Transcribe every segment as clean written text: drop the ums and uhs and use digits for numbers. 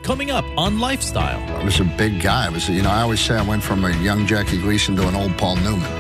coming up on Lifestyle. I was a big guy. I always say I went from a young Jackie Gleason to an old Paul Newman.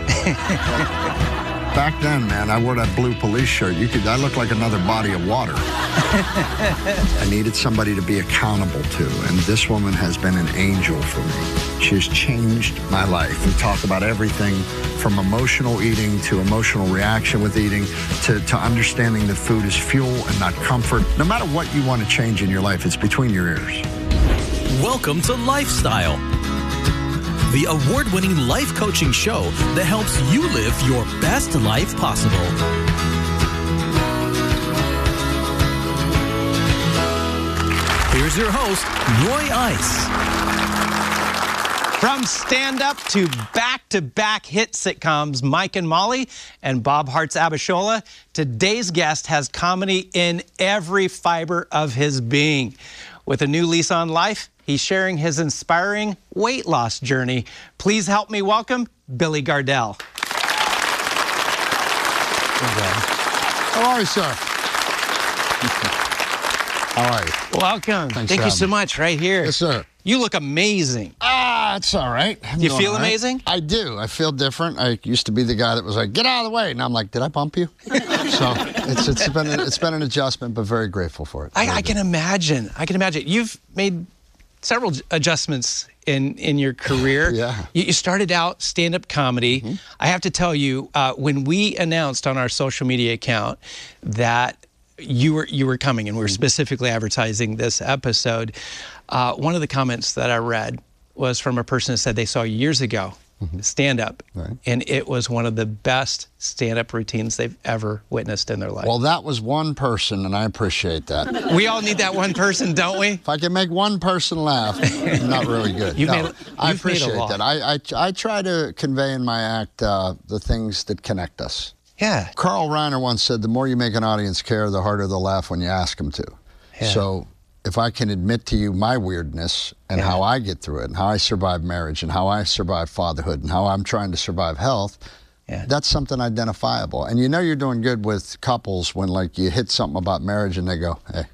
Back then, man, I wore that blue police shirt. I looked like another body of water. I needed somebody to be accountable to, and this woman has been an angel for me. She has changed my life. We talk about everything from emotional eating to emotional reaction with eating to understanding that food is fuel and not comfort. No matter what you want to change in your life, it's between your ears. Welcome to Lifestyle, the award-winning life coaching show that helps you live your best life possible. Here's your host, Roy Ice. From stand-up to back-to-back hit sitcoms, Mike and Molly and Bob Hearts Abishola, today's guest has comedy in every fiber of his being. With a new lease on life, he's sharing his inspiring weight loss journey. Please help me welcome Billy Gardell. How are you, sir? How are you? Welcome. Thanks Thank for you so having me. much. Right here. Yes, sir. You look amazing. It's all right. You feel amazing? I do. I feel different. I used to be the guy that was like, get out of the way. And I'm like, did I bump you? So it's been an adjustment, but very grateful for it. I can imagine. I can imagine. You've made several adjustments in your career. Yeah. You started out stand-up comedy. Mm-hmm. I have to tell you, when we announced on our social media account that you were coming and we were specifically advertising this episode, one of the comments that I read was from a person that said they saw you years ago stand-up, right, and it was one of the best stand-up routines they've ever witnessed in their life. Well, that was one person, and I appreciate that. We all need that one person, don't we? If I can make one person laugh, I'm not really good. I appreciate that. I try to convey in my act the things that connect us. Yeah. Carl Reiner once said, the more you make an audience care, the harder they'll laugh when you ask them to. Yeah. So if I can admit to you my weirdness and how I get through it and how I survive marriage and how I survive fatherhood and how I'm trying to survive health, that's something identifiable. And you know you're doing good with couples when, like, you hit something about marriage and they go,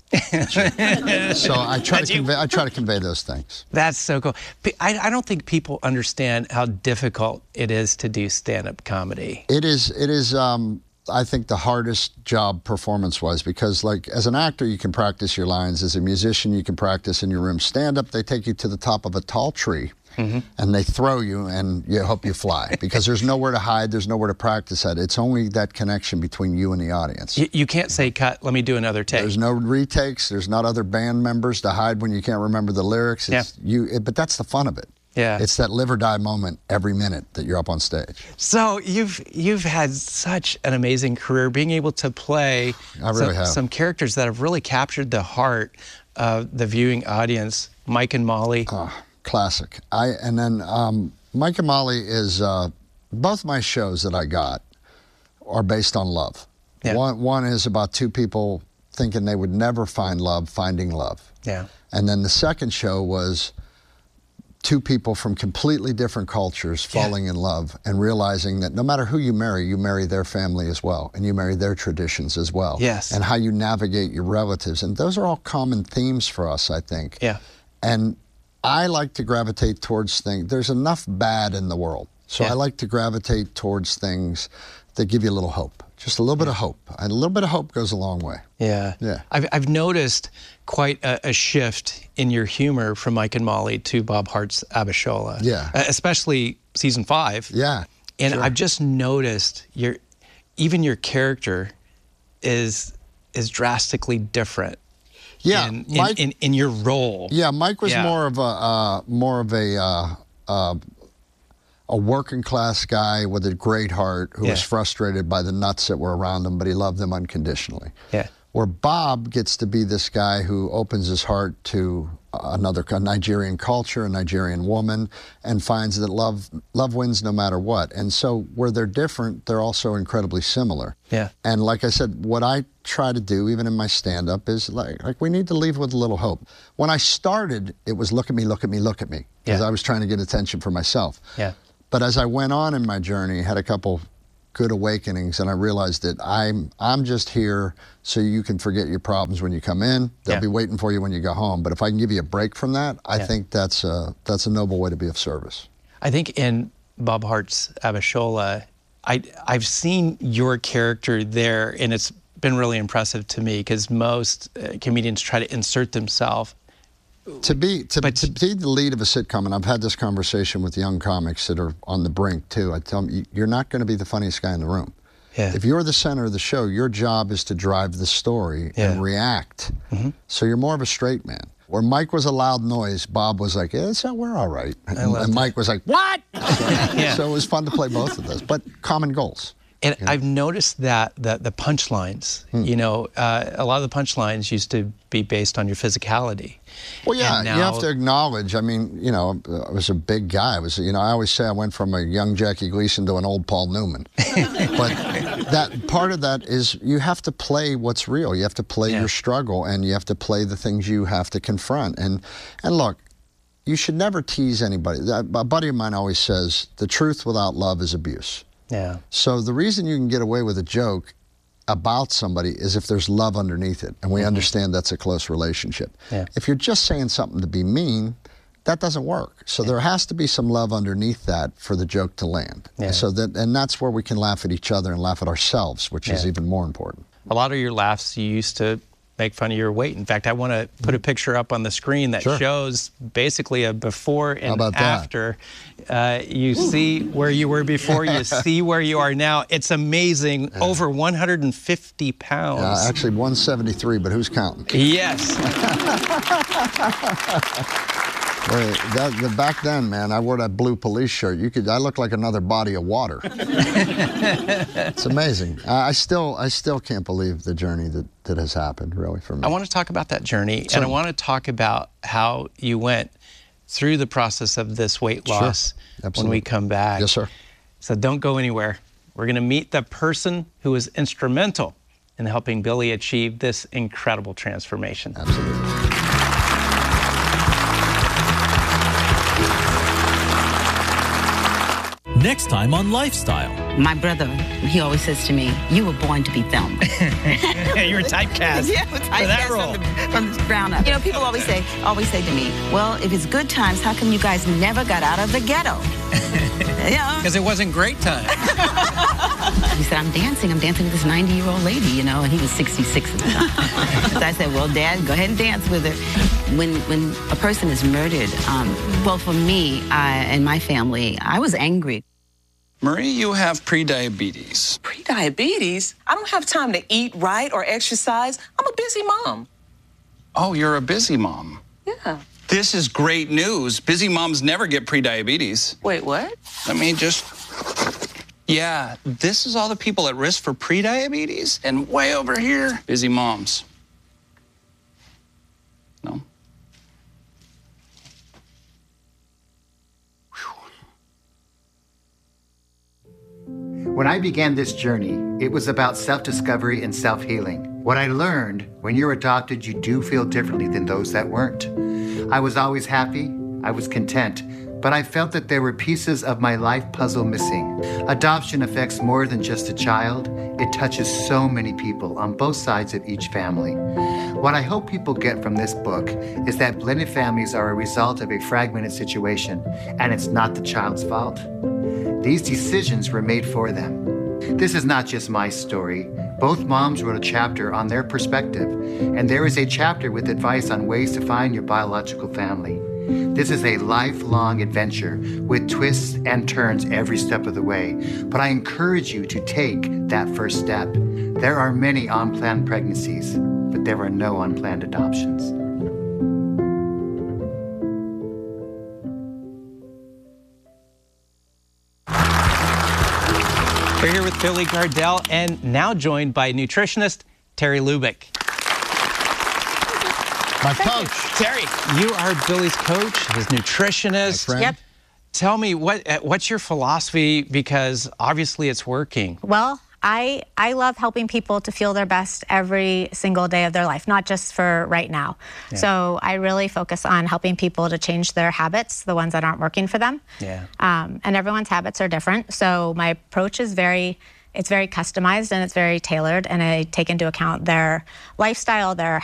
hey. So I try to convey those things. That's so cool. I don't think people understand how difficult it is to do stand-up comedy. It is I think the hardest job performance-wise, because, like, as an actor you can practice your lines, as a musician you can practice in your room. Stand-up, they take you to the top of a tall tree and they throw you and you hope you fly because there's nowhere to hide, there's nowhere to practice at. It's only that connection between you and the audience. You can't say, cut, let me do another take. There's no retakes, there's not other band members to hide when you can't remember the lyrics. But that's the fun of it. Yeah. It's that live or die moment every minute that you're up on stage. So you've had such an amazing career, being able to play some characters that have really captured the heart of the viewing audience. Mike and Molly. Classic. Mike and Molly is, both my shows that I got are based on love. Yeah. One is about two people thinking they would never find love, finding love. Yeah. And then the second show was two people from completely different cultures falling in love and realizing that no matter who you marry their family as well, and you marry their traditions as well. Yes. And how you navigate your relatives. And those are all common themes for us, I think. Yeah. And I like to gravitate towards things. There's enough bad in the world. So I like to gravitate towards things that give you a little hope. Just a little bit of hope. And a little bit of hope goes a long way. Yeah. Yeah. I've noticed quite a shift in your humor from Mike and Molly to Bob Hearts Abishola. Yeah. Especially season 5. Yeah. And sure. I've just noticed even your character is drastically different. Yeah. Mike, in your role. Yeah, Mike was more of a working class guy with a great heart who was frustrated by the nuts that were around him, but he loved them unconditionally. Yeah. Where Bob gets to be this guy who opens his heart to a Nigerian culture, a Nigerian woman, and finds that love wins no matter what. And so where they're different, they're also incredibly similar. Yeah. And like I said, what I try to do, even in my stand-up, is like we need to leave with a little hope. When I started, it was look at me, look at me, look at me, because I was trying to get attention for myself. Yeah. But as I went on in my journey, had a couple good awakenings, and I realized that I'm just here so you can forget your problems when you come in. They'll be waiting for you when you go home. But if I can give you a break from that, I think that's a noble way to be of service. I think in Bob Hearts Abishola, I've seen your character there, and it's been really impressive to me because most comedians try to insert themselves. To be the lead of a sitcom, and I've had this conversation with young comics that are on the brink too, I tell them, you're not going to be the funniest guy in the room. Yeah. If you're the center of the show, your job is to drive the story and react. So you're more of a straight man. Where Mike was a loud noise, Bob was like, we're all right. And Mike was like, what? So it was fun to play both of those, but common goals. And I've noticed that the punchlines, you know, a lot of the punchlines used to be based on your physicality. Well, yeah, you have to acknowledge, I mean, you know, I was a big guy. I always say I went from a young Jackie Gleason to an old Paul Newman. But that part of that is you have to play what's real. You have to play your struggle, and you have to play the things you have to confront. And look, you should never tease anybody. A buddy of mine always says, the truth without love is abuse. Yeah. So the reason you can get away with a joke about somebody is if there's love underneath it, and we understand that's a close relationship. If you're just saying something to be mean, that doesn't work. So there has to be some love underneath that for the joke to land. So and that's where we can laugh at each other and laugh at ourselves, which is even more important. A lot of your laughs, you used to make fun of your weight. In fact, I want to put a picture up on the screen that shows basically a before and after. You see where you were before, you see where you are now. It's amazing. Over 150 pounds. Actually 173, but who's counting? Yes. Back then, man, I wore that blue police shirt. I look like another body of water. It's amazing. I still can't believe the journey that has happened, really, for me. I want to talk about that journey, and I want to talk about how you went through the process of this weight loss when we come back. Yes, sir. So don't go anywhere. We're going to meet the person who was instrumental in helping Billy achieve this incredible transformation. Absolutely. Next time on Lifestyle. My brother, he always says to me, you were born to be filmed. You were typecast. Yeah, for that role. From the ground up. You know, people always say to me, well, if it's good times, how come you guys never got out of the ghetto? Because it wasn't great times. He said, I'm dancing with this 90-year-old lady, you know, and he was 66 at the time. So I said, well, Dad, go ahead and dance with her. When a person is murdered, well, for me and my family, I was angry. Marie, you have prediabetes. Prediabetes? I don't have time to eat right or exercise. I'm a busy mom. Oh, you're a busy mom. Yeah. This is great news. Busy moms never get prediabetes. Wait, what? Let me just... Yeah, this is all the people at risk for prediabetes, and way over here, busy moms. No? When I began this journey, it was about self-discovery and self-healing. What I learned, when you're adopted, you do feel differently than those that weren't. I was always happy, I was content, but I felt that there were pieces of my life puzzle missing. Adoption affects more than just a child. It touches so many people on both sides of each family. What I hope people get from this book is that blended families are a result of a fragmented situation, and it's not the child's fault. These decisions were made for them. This is not just my story. Both moms wrote a chapter on their perspective, and there is a chapter with advice on ways to find your biological family. This is a lifelong adventure with twists and turns every step of the way, but I encourage you to take that first step. There are many unplanned pregnancies, but there are no unplanned adoptions. We're here with Billy Gardell, and now joined by nutritionist Terry Lubick. My coach. Terry, you are Billy's coach, his nutritionist. My friend. Yep. Tell me, what's your philosophy? Because obviously it's working. Well, I love helping people to feel their best every single day of their life, not just for right now. Yeah. So I really focus on helping people to change their habits, the ones that aren't working for them. Yeah. And everyone's habits are different. So my approach is very it's very customized and it's very tailored, and I take into account their lifestyle, their